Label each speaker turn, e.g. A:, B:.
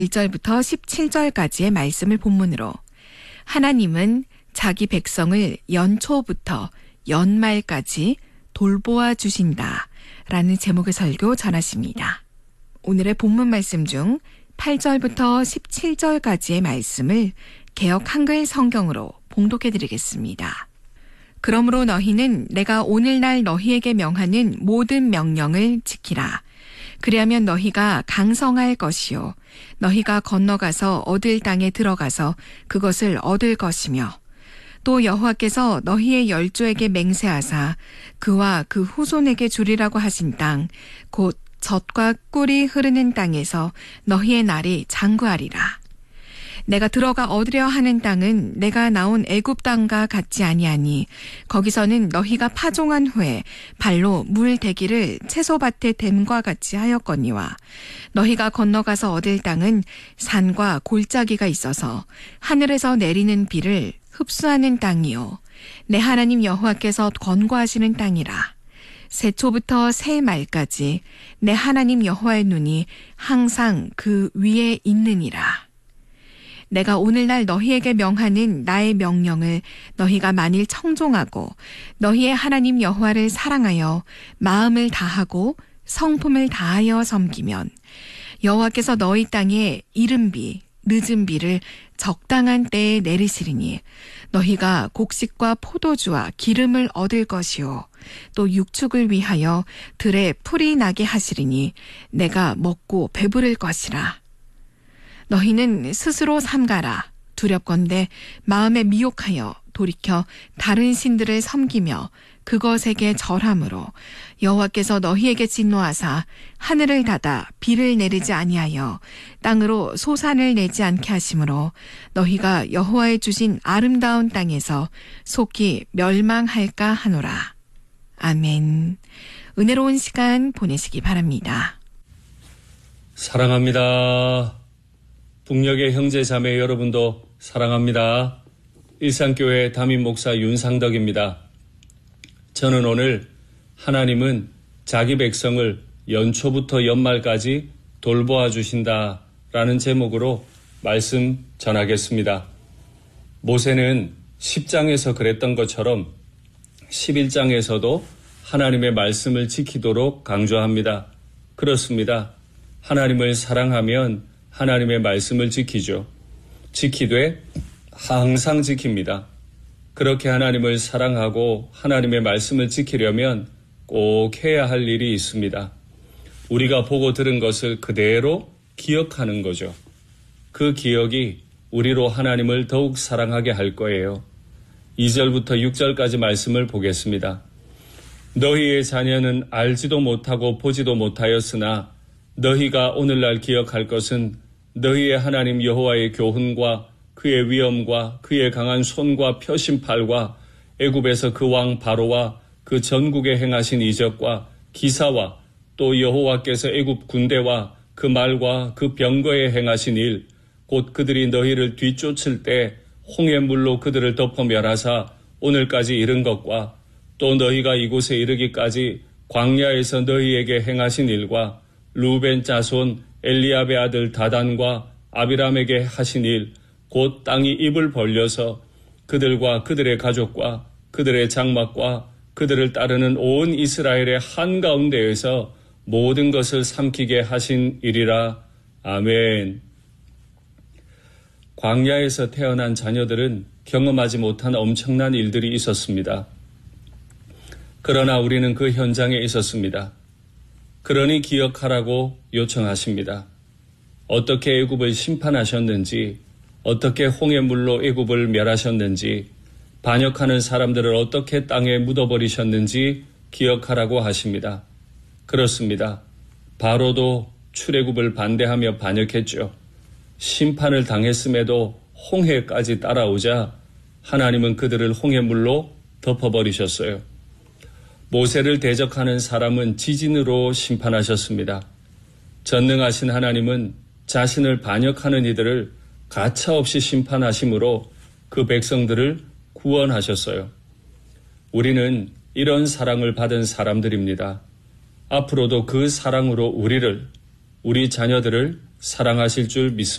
A: 1절부터 17절까지의 말씀을 본문으로 하나님은 자기 백성을 연초부터 연말까지 돌보아 주신다 라는 제목의 설교 전하십니다. 오늘의 본문 말씀 중 8절부터 17절까지의 말씀을 개역 한글 성경으로 봉독해 드리겠습니다. 그러므로 너희는 내가 오늘날 너희에게 명하는 모든 명령을 지키라. 그리하면 너희가 강성할 것이요 너희가 건너가서 얻을 땅에 들어가서 그것을 얻을 것이며 또 여호와께서 너희의 열조에게 맹세하사 그와 그 후손에게 주리라고 하신 땅 곧 젖과 꿀이 흐르는 땅에서 너희의 날이 장구하리라. 내가 들어가 얻으려 하는 땅은 내가 나온 애굽 땅과 같지 아니하니 거기서는 너희가 파종한 후에 발로 물 대기를 채소밭에 댐과 같이 하였거니와 너희가 건너가서 얻을 땅은 산과 골짜기가 있어서 하늘에서 내리는 비를 흡수하는 땅이요 내 하나님 여호와께서 권고하시는 땅이라. 새초부터 새말까지 내 하나님 여호와의 눈이 항상 그 위에 있느니라. 내가 오늘날 너희에게 명하는 나의 명령을 너희가 만일 청종하고 너희의 하나님 여호와를 사랑하여 마음을 다하고 성품을 다하여 섬기면 여호와께서 너희 땅에 이른 비, 늦은 비를 적당한 때에 내리시리니 너희가 곡식과 포도주와 기름을 얻을 것이요 또 육축을 위하여 들에 풀이 나게 하시리니 내가 먹고 배부를 것이라. 너희는 스스로 삼가라. 두렵건대 마음에 미혹하여 돌이켜 다른 신들을 섬기며 그것에게 절함으로 여호와께서 너희에게 진노하사 하늘을 닫아 비를 내리지 아니하여 땅으로 소산을 내지 않게 하심으로 너희가 여호와의 주신 아름다운 땅에서 속히 멸망할까 하노라. 아멘. 은혜로운 시간 보내시기 바랍니다.
B: 사랑합니다. 북녘의 형제 자매 여러분도 사랑합니다. 일산교회 담임 목사 윤상덕입니다. 저는 오늘 하나님은 자기 백성을 연초부터 연말까지 돌보아 주신다 라는 제목으로 말씀 전하겠습니다. 모세는 10장에서 그랬던 것처럼 11장에서도 하나님의 말씀을 지키도록 강조합니다. 그렇습니다. 하나님을 사랑하면 하나님의 말씀을 지키죠. 지키되 항상 지킵니다. 그렇게 하나님을 사랑하고 하나님의 말씀을 지키려면 꼭 해야 할 일이 있습니다. 우리가 보고 들은 것을 그대로 기억하는 거죠. 그 기억이 우리로 하나님을 더욱 사랑하게 할 거예요. 2절부터 6절까지 말씀을 보겠습니다. 너희의 자녀는 알지도 못하고 보지도 못하였으나 너희가 오늘날 기억할 것은 너희의 하나님 여호와의 교훈과 그의 위엄과 그의 강한 손과 펴신 팔과 애굽에서 그 왕 바로와 그 전국에 행하신 이적과 기사와 또 여호와께서 애굽 군대와 그 말과 그 병거에 행하신 일, 곧 그들이 너희를 뒤쫓을 때 홍해 물로 그들을 덮어 멸하사 오늘까지 이른 것과 또 너희가 이곳에 이르기까지 광야에서 너희에게 행하신 일과 루벤 자손 엘리압의 아들 다단과 아비람에게 하신 일, 곧 땅이 입을 벌려서 그들과 그들의 가족과 그들의 장막과 그들을 따르는 온 이스라엘의 한가운데에서 모든 것을 삼키게 하신 일이라. 아멘. 광야에서 태어난 자녀들은 경험하지 못한 엄청난 일들이 있었습니다. 그러나 우리는 그 현장에 있었습니다. 그러니 기억하라고 요청하십니다. 어떻게 애굽을 심판하셨는지, 어떻게 홍해물로 애굽을 멸하셨는지, 반역하는 사람들을 어떻게 땅에 묻어버리셨는지 기억하라고 하십니다. 그렇습니다. 바로도 출애굽을 반대하며 반역했죠. 심판을 당했음에도 홍해까지 따라오자 하나님은 그들을 홍해물로 덮어버리셨어요. 모세를 대적하는 사람은 지진으로 심판하셨습니다. 전능하신 하나님은 자신을 반역하는 이들을 가차없이 심판하심으로 그 백성들을 구원하셨어요. 우리는 이런 사랑을 받은 사람들입니다. 앞으로도 그 사랑으로 우리 자녀들을 사랑하실 줄 믿습니다.